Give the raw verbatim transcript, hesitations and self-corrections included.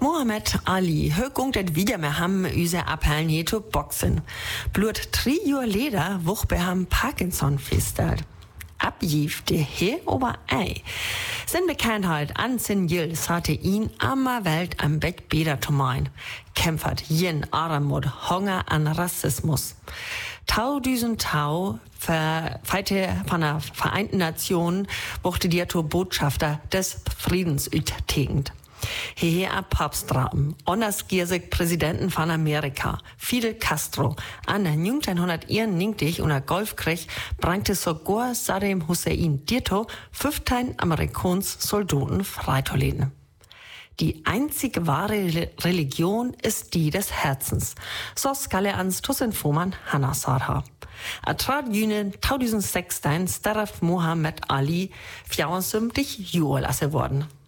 Muhammad Ali, höchung det wieder mehr ham üse Appellen hier zu boxen. Blut drei Jahre leder, wuch bei ham Parkinson feststellt. Abjief de he ober ei. Sin Bekanntheit an sin Jils hatte ihn ammer Welt am Bett beder zu mein. Kämpfert jen Armut, Hunger an Rassismus. Tau düsen Tau, Feite von der Vereinten Nationen, wuchte die Botschafter des Friedens ütegend. Hehe a Papstraben, onnersgiersig Präsidenten von Amerika, Fidel Castro, an neunzehnhunderteinundneunzig unter Golfkrieg brachte sogar Saddam Hussein Dito fünfzehn Amerikans Soldaten freitoleden. Die einzige wahre Religion ist die des Herzens. So skalle ans Tussin Foman Hanna Sarha. A trat jünen zweitausendsechzehn starf Muhammad Ali vierundsiebzig Jahre lasse worden.